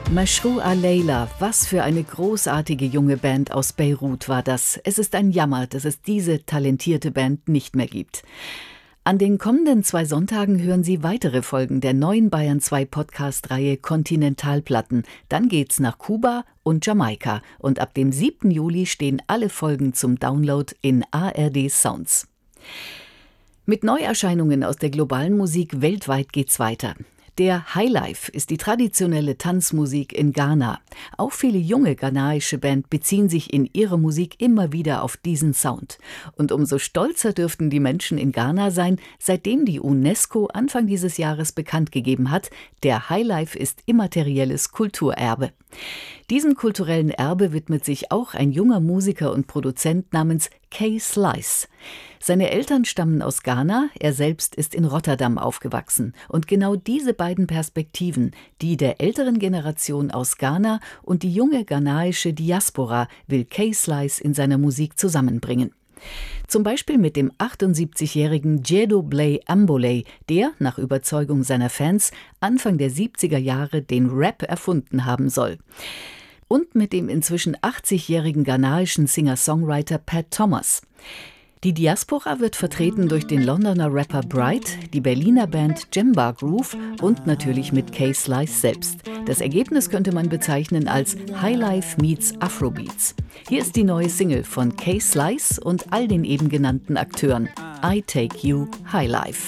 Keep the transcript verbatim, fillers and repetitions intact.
Mashroo'a Leila, was für eine großartige junge Band aus Beirut war das. Es ist ein Jammer, dass es diese talentierte Band nicht mehr gibt. An den kommenden zwei Sonntagen hören Sie weitere Folgen der neuen Bayern zwei Podcast-Reihe Kontinentalplatten. Dann geht's nach Kuba und Jamaika. Und ab dem siebten Juli stehen alle Folgen zum Download in A R D Sounds. Mit Neuerscheinungen aus der globalen Musik weltweit geht's weiter. Der Highlife ist die traditionelle Tanzmusik in Ghana. Auch viele junge ghanaische Bands beziehen sich in ihrer Musik immer wieder auf diesen Sound. Und umso stolzer dürften die Menschen in Ghana sein, seitdem die UNESCO Anfang dieses Jahres bekannt gegeben hat, der Highlife ist immaterielles Kulturerbe. Diesem kulturellen Erbe widmet sich auch ein junger Musiker und Produzent namens Kay Slice. Seine Eltern stammen aus Ghana, er selbst ist in Rotterdam aufgewachsen. Und genau diese beiden Perspektiven, die der älteren Generation aus Ghana und die junge ghanaische Diaspora, will Kay Slice in seiner Musik zusammenbringen. Zum Beispiel mit dem achtundsiebzigjährigen Djedo Blay Ambole, der, nach Überzeugung seiner Fans, Anfang der siebziger Jahre den Rap erfunden haben soll. Und mit dem inzwischen achtzigjährigen ghanaischen Singer-Songwriter Pat Thomas. Die Diaspora wird vertreten durch den Londoner Rapper Bright, die Berliner Band Jemba Groove und natürlich mit Kay Slice selbst. Das Ergebnis könnte man bezeichnen als Highlife meets Afrobeats. Hier ist die neue Single von Kay Slice und all den eben genannten Akteuren. I Take You Highlife.